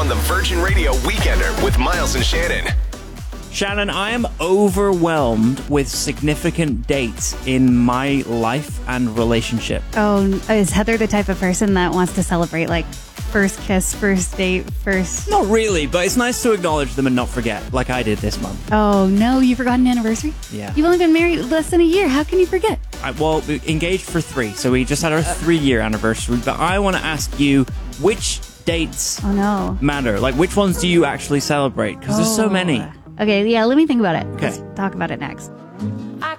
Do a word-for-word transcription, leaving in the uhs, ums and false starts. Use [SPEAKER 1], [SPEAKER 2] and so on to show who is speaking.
[SPEAKER 1] the Virgin Radio Weekender with Miles and Shannon.
[SPEAKER 2] Shannon, I am overwhelmed with significant dates in my life and relationship.
[SPEAKER 3] Oh, is Heather the type of person that wants to celebrate, like, first kiss, first date, first...
[SPEAKER 2] Not really, but it's nice to acknowledge them and not forget, like I did this month.
[SPEAKER 3] Oh, no, you forgot an anniversary?
[SPEAKER 2] Yeah.
[SPEAKER 3] You've only been married less than a year. How can you forget?
[SPEAKER 2] I, well, we engaged for three, so we just had our three-year anniversary. But I want to ask you, which dates
[SPEAKER 3] Oh, no.
[SPEAKER 2] matter? Like, which ones do you actually celebrate? Because there's so
[SPEAKER 3] Oh.
[SPEAKER 2] many.
[SPEAKER 3] Okay, yeah, let me think about it.
[SPEAKER 2] Okay.
[SPEAKER 3] Let's talk about it next.